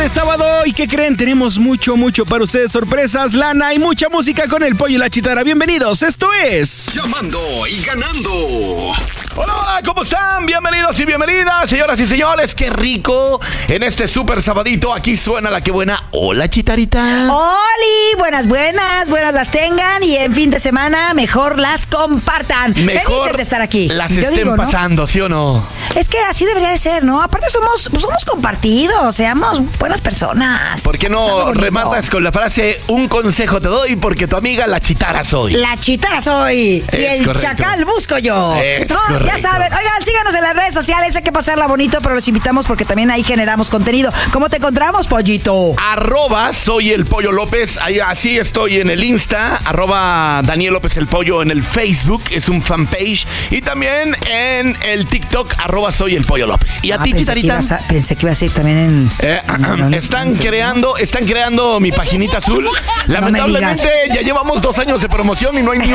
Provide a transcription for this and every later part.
de sábado. ¿Y qué creen? Tenemos mucho para ustedes. Sorpresas, lana y mucha música con el Pollo y la Chitara. Bienvenidos, esto es... Llamando y ganando. Hola, ¿cómo están? Bienvenidos y bienvenidas, señoras y señores. Qué rico. En este súper sabadito, aquí suena la que buena. Hola, Chitarita. ¡Holi! Buenas las tengan y en fin de semana mejor las compartan. Mejor felices de estar aquí. Las estén pasando, ¿sí o no? Es que así debería de ser, ¿no? Aparte somos compartidos, seamos buenas personas. ¿Por qué no rematas con la frase un consejo te doy porque tu amiga la Chitara soy? La Chitara soy y el correcto. Chacal busco yo. Es correcto. Ya saben, oigan, síganos en las redes sociales, hay que pasarla bonito, pero los invitamos porque también ahí generamos contenido. ¿Cómo te encontramos, Pollito? @soy el Pollo López, ahí así estoy en el Insta, @Daniel López el Pollo en el Facebook, es un fanpage, y también en el TikTok, @soy el Pollo López. ¿Y a ti, Chitarita? Pensé que iba a ser también en... Están creando mi paginita azul. Lamentablemente ya llevamos 2 años de promoción y no hay ni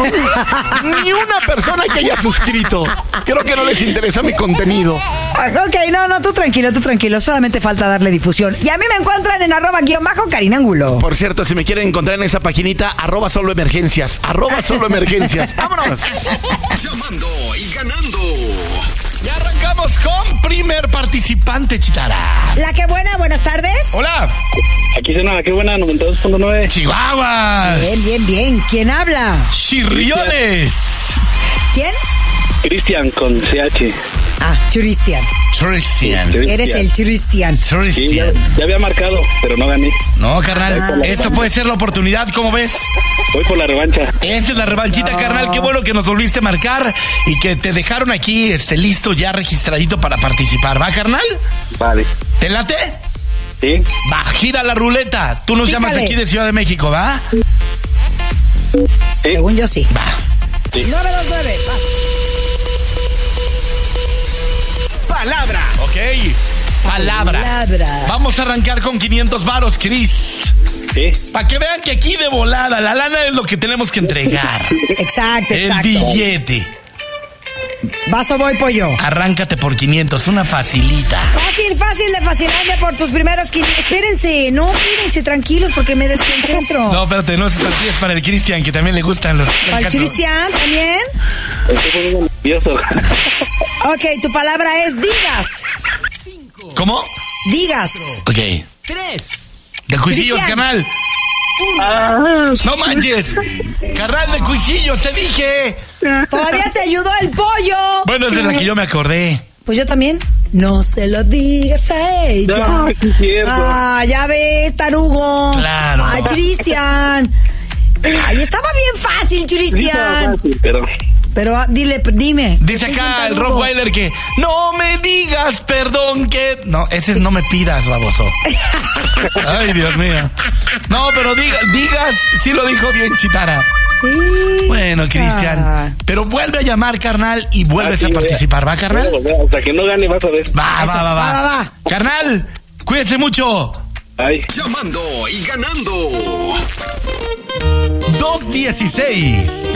una persona que haya suscrito. Creo que no les interesa mi contenido. Ok, no, tú tranquilo, solamente falta darle difusión. Y a mí me encuentran en @Karina Angulo. Por cierto, si me quieren encontrar en esa paginita, @soloemergencias. ¡Vámonos! Llamando y ganando. Ya arrancamos con primer participante, Chitara. La que buena, buenas tardes. Hola. Aquí suena la que buena, 92.9. Chihuahuas. Bien. ¿Quién habla? Chirriones. ¿Quién? Cristian con CH. Churistian. Cristian. Eres el Churistian. Sí, ya había marcado, pero no gané. No, carnal, esto puede ser la oportunidad, ¿cómo ves? Voy por la revancha. Esta es la revanchita, carnal. Qué bueno que nos volviste a marcar y que te dejaron aquí listo, ya registradito para participar. ¿Va, carnal? Vale. ¿Te late? Sí. Va, gira la ruleta. Tú nos llamas aquí de Ciudad de México, ¿va? Sí. Según yo sí. Va. Sí. 929. Palabra. Ok. Palabra. Vamos a arrancar con 500 varos, Cris. Sí. Para que vean que aquí de volada, la lana es lo que tenemos que entregar. Exacto. El billete. ¿Vas o voy, Pollo? Arráncate por 500, una facilita. Fácil de fascinante por tus primeros 500. Espérense, tranquilos porque me desconcentro. No, espérate, no, eso es para el Cristian, que también le gustan los... ¿Al Cristian también? Estoy muy nervioso. Ok, tu palabra es digas. ¿Cómo? Digas. Ok. 3. De cuisillos, Cristian. carnal. No manches. Carnal de cuisillos, te dije. Todavía te ayudó el Pollo. Bueno, es de la que yo me acordé. Pues yo también. No se lo digas a ella. No, sí es cierto. Ya ves, tarugo. Claro. Ay, Cristian. Ay, estaba bien fácil, Sí, Cristian. está fácil, pero... Pero dime. Dice acá el Rottweiler que no me digas perdón que... No, ese es no me pidas, baboso. Ay, Dios mío. No, pero digas, sí lo dijo bien Chitara. Sí. Bueno, Cristian. Pero vuelve a llamar, carnal, y vuelves a participar, ¿va, carnal? Hasta que no gane vas a ver. Va. Carnal, cuídese mucho. Ay. Llamando y ganando. 216.